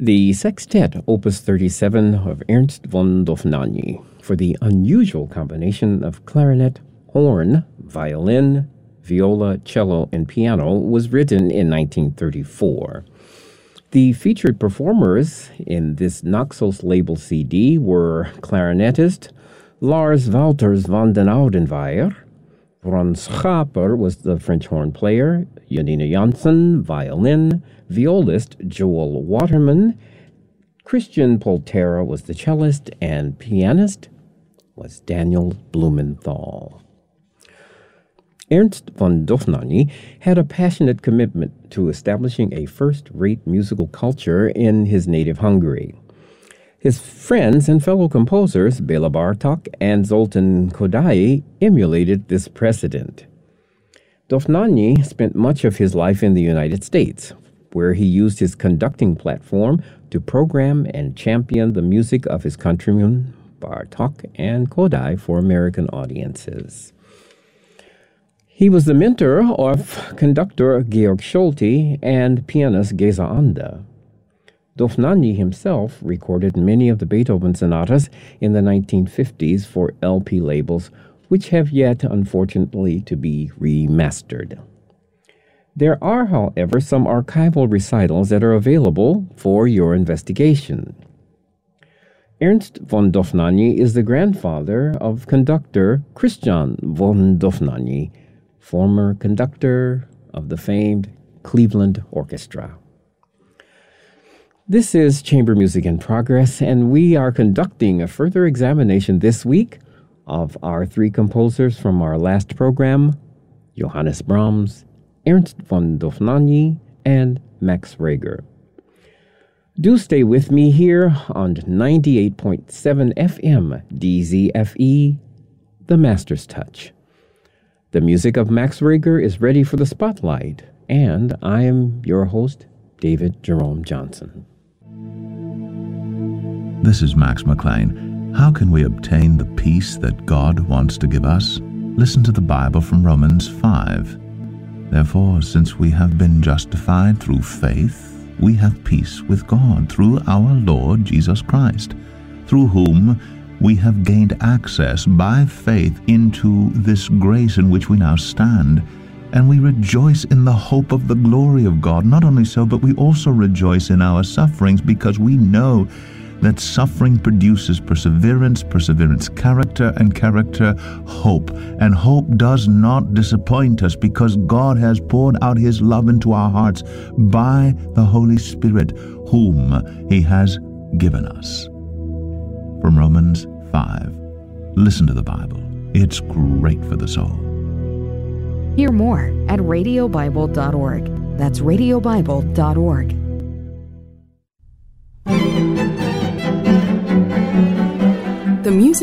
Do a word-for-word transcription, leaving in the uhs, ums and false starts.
The Sextet, Opus thirty-seven of Ernst von Dohnanyi, for the unusual combination of clarinet, horn, violin, viola, cello, and piano, was written in nineteen thirty-four. The featured performers in this Naxos label C D were clarinetist Lars Wouters van den Oudenweier. Frans Schaper was the French horn player, Janine Janssen, violin, violist Joel Waterman, Christian Poltera was the cellist, and pianist was Daniel Blumenthal. Ernst von Dohnanyi had a passionate commitment to establishing a first-rate musical culture in his native Hungary. His friends and fellow composers, Bela Bartok and Zoltan Kodály, emulated this precedent. Dohnanyi spent much of his life in the United States, where he used his conducting platform to program and champion the music of his countrymen, Bartok and Kodály, for American audiences. He was the mentor of conductor Georg Solti and pianist Geza Anda. Dohnanyi himself recorded many of the Beethoven sonatas in the nineteen fifties for L P labels, which have yet, unfortunately, to be remastered. There are, however, some archival recitals that are available for your investigation. Ernst von Dohnanyi is the grandfather of conductor Christian von Dohnanyi, former conductor of the famed Cleveland Orchestra. This is Chamber Music in Progress, and we are conducting a further examination this week of our three composers from our last program, Johannes Brahms, Ernst von Dohnanyi, and Max Reger. Do stay with me here on ninety-eight point seven F M D Z F E, The Master's Touch. The music of Max Reger is ready for the spotlight, and I am your host, David Jerome Johnson. This is Max McLean. How can we obtain the peace that God wants to give us? Listen to the Bible from Romans five. Therefore, since we have been justified through faith, we have peace with God through our Lord Jesus Christ, through whom we have gained access by faith into this grace in which we now stand, and we rejoice in the hope of the glory of God. Not only so, but we also rejoice in our sufferings, because we know that suffering produces perseverance, perseverance character, and character hope. And hope does not disappoint us, because God has poured out His love into our hearts by the Holy Spirit, whom He has given us. From Romans five. Listen to the Bible. It's great for the soul. Hear more at radio bible dot org. That's radio bible dot org. The music